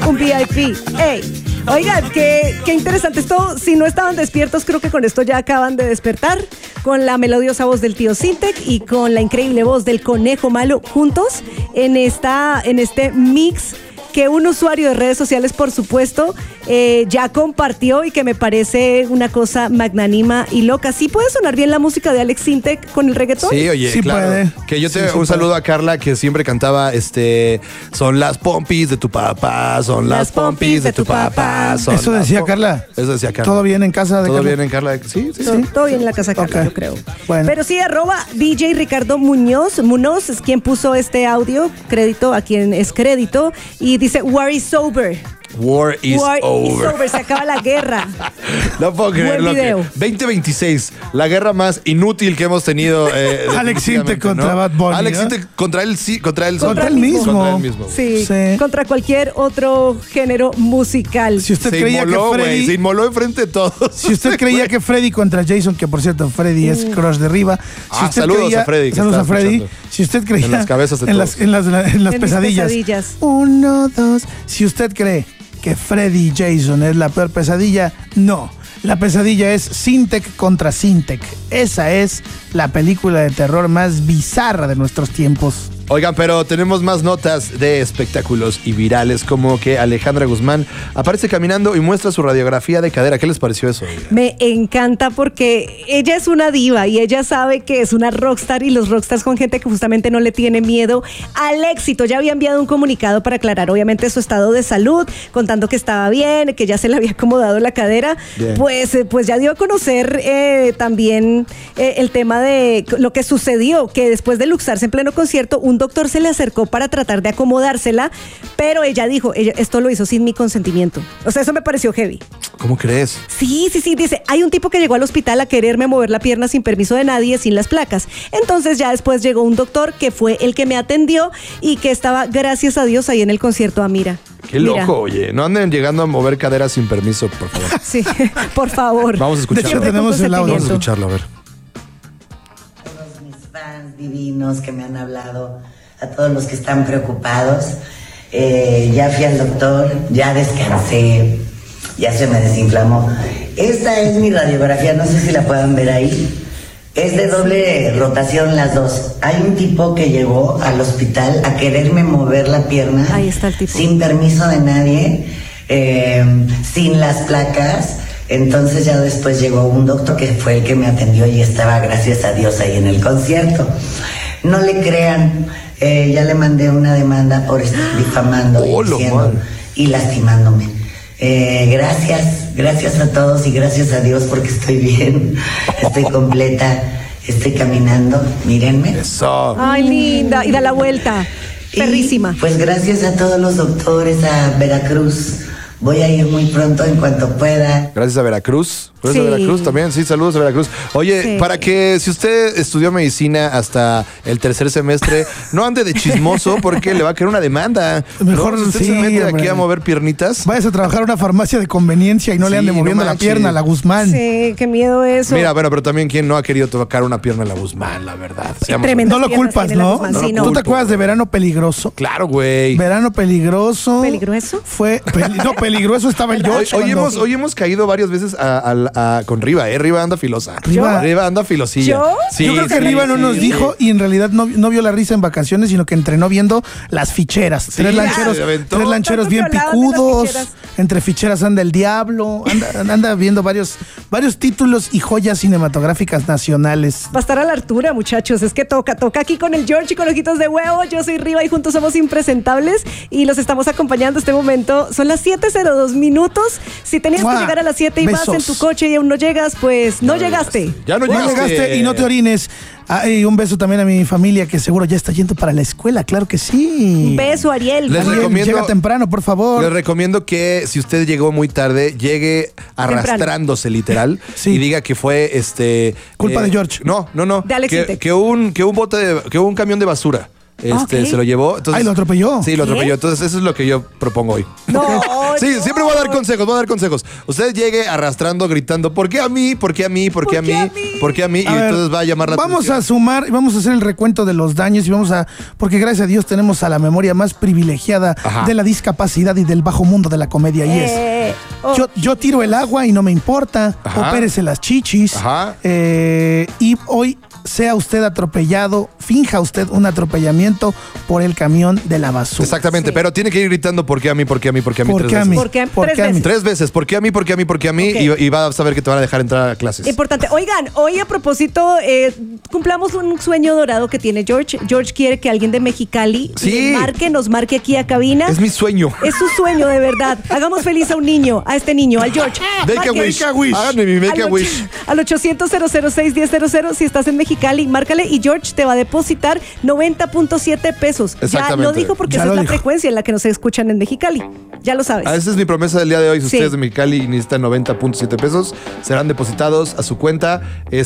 un VIP. ¡Ey! Oigan, qué interesante esto. Si no estaban despiertos, creo que con esto ya acaban de despertar. Con la melodiosa voz del tío Sintec y con la increíble voz del Conejo Malo juntos en este mix que un usuario de redes sociales, por supuesto, ya compartió y que me parece una cosa magnánima y loca. ¿Sí puede sonar bien la música de Alex Sintec con el reggaetón? Sí, oye, Sí claro. puede. Que yo te Sí, un sí saludo puede. a Carla que siempre cantaba son las pompis de tu papá, son las pompis de tu papá. Son Eso las decía pom-". Carla. Eso decía Carla. ¿Todo bien en casa de ¿Todo Carla? bien en Carla? Sí, sí, Todo, sí. todo bien en la casa Carla, Ok. yo creo. Bueno. Pero sí, @DJ Ricardo Muñoz es quien puso este audio, crédito a quien es crédito, y dice, War is sober. War is over. Se acaba la guerra. No puedo creerlo. Buen video. 2026, la guerra más inútil que hemos tenido. Alex Sintec definitivamente, contra ¿no? Bad Bunny, Alex ¿no? Sintec contra él Contra él Contra él mismo. mismo. Sí, Sí. contra cualquier otro género musical. Si usted Se creía inmoló, que güey. Se Freddy... inmoló enfrente de todos. Si usted creía que Freddy contra Jason, que por cierto, Freddy es crush de Riva. Si usted saludos a Freddy, que Saludos está a Freddy. escuchando. Si usted creía. En las cabezas de en todos. las mis pesadillas. pesadillas. 1, 2. Si usted cree que Freddy y Jason es la peor pesadilla, no. La pesadilla es Sintec contra Sintec. Esa es la película de terror más bizarra de nuestros tiempos. Oigan, pero tenemos más notas de espectáculos y virales, como que Alejandra Guzmán aparece caminando y muestra su radiografía de cadera. ¿Qué les pareció eso? Me encanta porque ella es una diva y ella sabe que es una rockstar y los rockstars son gente que justamente no le tiene miedo al éxito. Ya había enviado un comunicado para aclarar obviamente su estado de salud, contando que estaba bien, que ya se le había acomodado la cadera. Bien. Pues ya dio a conocer también el tema de lo que sucedió, que después de luxarse en pleno concierto, un doctor se le acercó para tratar de acomodársela, pero ella dijo, esto lo hizo sin mi consentimiento. O sea, eso me pareció heavy. ¿Cómo crees? Sí, dice, hay un tipo que llegó al hospital a quererme mover la pierna sin permiso de nadie, sin las placas. Entonces ya después llegó un doctor que fue el que me atendió y que estaba, gracias a Dios, ahí en el concierto. Mira. Qué Mira. loco, oye. No anden llegando a mover caderas sin permiso, por favor. Sí, por favor. Vamos a escucharlo. De hecho, tenemos el audio. Vamos a escucharlo, a ver. Todos mis fans divinos que me han hablado, a todos los que están preocupados. Ya fui al doctor, ya descansé, ya se me desinflamó. Esta es mi radiografía, no sé si la puedan ver ahí. Es de doble rotación las dos. Hay un tipo que llegó al hospital a quererme mover la pierna. Ahí está el tipo. Sin permiso de nadie, sin las placas. Entonces ya después llegó un doctor que fue el que me atendió y estaba, gracias a Dios, ahí en el concierto. No le crean, ya le mandé una demanda por estar difamando Oh, y lo diciendo mal. y lastimándome. Gracias a todos y gracias a Dios porque estoy bien, estoy completa, estoy caminando, mírenme. Eso. Ay, linda. Y da la vuelta. Perrísima. Y, pues gracias a todos los doctores, a Veracruz. Voy a ir muy pronto en cuanto pueda. Gracias a Veracruz. Gracias Sí. a Veracruz también. Sí, saludos a Veracruz. Oye, Sí. para que si usted estudió medicina hasta el tercer semestre, no ande de chismoso porque le va a caer una demanda. Mejor ¿No? Si usted sí, se mete aquí hombre. a mover piernitas. Vayas a trabajar a una farmacia de conveniencia y no le Sí, ande no moviendo la manches. pierna a la Guzmán. Sí, qué miedo eso. Mira, bueno, pero también quién no ha querido tocar una pierna a la Guzmán, la verdad. Seamos tremendo. No lo Piernas culpas, tiene la ¿no? Guzmán, sí, ¿Tú no. te acuerdas de Verano Peligroso? Claro, güey. Verano Peligroso. ¿Peligroso? Fue. No, peligroso estaba el George. Hoy hemos caído varias veces con Riva, ¿eh? Riva anda filosa. ¿Yo? Riva anda filosilla. ¿Yo? Sí, Yo creo que sí, Riva no sí. nos dijo y en realidad no vio la risa en vacaciones, sino que entrenó viendo las ficheras. Sí, Tres lancheros, se aventó. tres lancheros bien Tanto que hablaban de las picudos. ficheras. Entre ficheras anda el diablo. Anda viendo varios títulos y joyas cinematográficas nacionales. Va a estar a la altura, muchachos. Es que toca aquí con el George y con Ojitos de Huevo. Yo soy Riva y juntos somos impresentables y los estamos acompañando este momento. Son las 7:02 minutos. Si tenías ¡Mua! que llegar a las 7 y vas Besos. en tu coche y aún no llegas, pues no llegaste. Ya no No llegaste. llegaste y no te orines. Y un beso también a mi familia que seguro ya está yendo para la escuela. Claro que sí. Un beso, Ariel. Les Ariel, recomiendo- llega temprano, por favor. Les recomiendo que si usted llegó muy tarde, llegue arrastrándose literal Sí. y diga que fue Culpa de George. No. De Alex que, Intec. que un camión de basura Ok. se lo llevó. Entonces, Ay, lo atropelló. Sí, lo ¿Qué? atropelló. Entonces, eso es lo que yo propongo hoy. No, Sí, no. siempre voy a dar consejos. Usted llegue arrastrando, gritando, ¿por qué a mí? ¿Por qué a mí? ¿Por qué a mí? ¿Por qué a mí? Y A ver, entonces va a llamar la vamos atención. a sumar y vamos a hacer el recuento de los daños y porque gracias a Dios tenemos a la memoria más privilegiada Ajá. de la discapacidad y del bajo mundo de la comedia y es yo tiro el agua y no me importa, Ajá. opérese las chichis, Ajá. y hoy sea usted atropellado, finja usted un atropellamiento por el camión de la basura. Exactamente, Sí. pero tiene que ir gritando, ¿por qué a mí? ¿Por qué a mí? ¿Por qué a mí? ¿Por tres qué a veces. mí? ¿Por qué? ¿Por Tres qué a mí? veces. 3 veces, ¿por qué a mí? ¿Por qué a mí? ¿Por qué a mí? Ok. Y va a saber que te van a dejar entrar a clases. Importante. Oigan, hoy a propósito, cumplamos un sueño dorado que tiene George. George quiere que alguien de Mexicali Sí. nos marque aquí a cabina. Es mi sueño. Es su sueño, de verdad. Hagamos feliz a un niño, a este niño, al George. Make a Marque- wish. Make a wish. Háganme mi make a al wish. Al 800-006-1000, si estás en Mexicali, márcale y George te va a depositar 90.7 pesos. Ya Exactamente. lo dijo porque Ya esa lo es la dijo. frecuencia en la que nos escuchan en Mexicali. Ya lo sabes. Esa es mi promesa del día de hoy. Si Sí. ustedes de Mexicali y necesitan 90.7 pesos, serán depositados a su cuenta.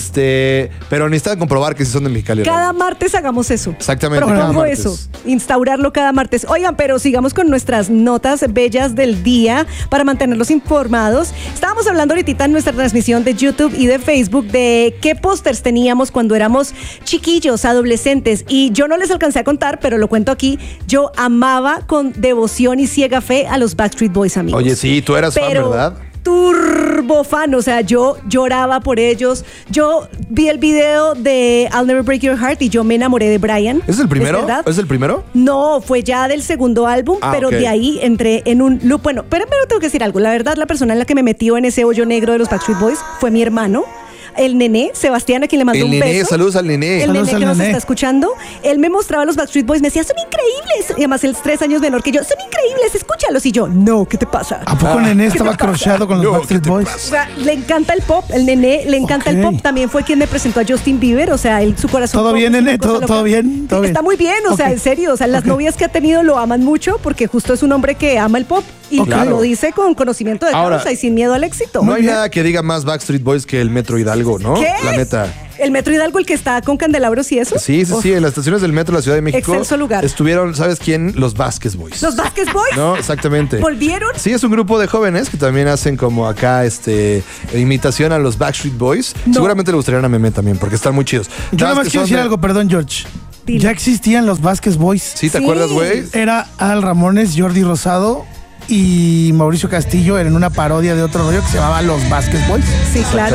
Pero necesitan comprobar que si son de Mexicali. Cada ¿no? martes hagamos eso. Exactamente, cada Propongo martes. eso, instaurarlo cada martes. Oigan, pero sigamos con nuestras notas bellas del día para mantenerlos informados. Estábamos hablando ahorita en nuestra transmisión de YouTube y de Facebook de qué pósters teníamos cuando éramos chiquillos, adolescentes. Y yo no les alcancé a contar, pero lo cuento aquí. Yo amaba con devoción y ciega fe a los Backstreet Boys, amigos. Oye, sí, tú eras fan, Pero ¿verdad? turbo fan, o sea, yo lloraba por ellos. Yo vi el video de I'll Never Break Your Heart y yo me enamoré de Brian. ¿Es el primero? verdad? ¿Es el primero? No, fue ya del segundo álbum, Ah, pero ok. de ahí entré en un loop. Bueno, pero tengo que decir algo. La verdad, la persona en la que me metió en ese hoyo negro de los Backstreet Boys fue mi hermano. El nené, Sebastián, a quien le mandó El un nené, beso. saludos al nené. El Saludos nené al que nos nené. está escuchando, él me mostraba los Backstreet Boys, me decía, son increíbles. Y además, él es 3 años menor que yo, son increíbles, escúchalos. Y yo, no, ¿qué te pasa? ¿A poco Nené estaba crocheado con los No, Backstreet ¿qué te Boys? O sea, le encanta el pop, el nené le encanta Ok. el pop. También fue quien me presentó a Justin Bieber, o sea, su corazón. ¿Todo pop bien, es una nene? cosa ¿Todo loca. bien? ¿Todo bien? Está muy bien, o sea, Ok. en serio. O sea, las novias que ha tenido lo aman mucho porque justo es un hombre que ama el pop y Claro. lo dice con conocimiento de Ahora, causa y sin miedo al éxito. No hay nada que diga más Backstreet Boys que el Metro Hidalgo, ¿no? ¿Qué? La neta. El Metro Hidalgo, el que está con candelabros y eso. Sí, en las estaciones del metro de la Ciudad de México Excelso lugar. estuvieron, ¿sabes quién? Los Vázquez Boys. Los Vázquez Boys. No, exactamente. ¿Volvieron? Sí, es un grupo de jóvenes que también hacen como acá imitación a los Backstreet Boys. No. Seguramente le gustarían a Meme también, porque están muy chidos. Yo nada más que quiero son decir de- algo, perdón, George. Dile. Ya existían los Vázquez Boys. ¿Sí te Sí. acuerdas, güey? Era Al Ramones, Jordi Rosado y Mauricio Castillo en una parodia de otro rollo que se llamaba Los Vázquez Boys. Sí, claro.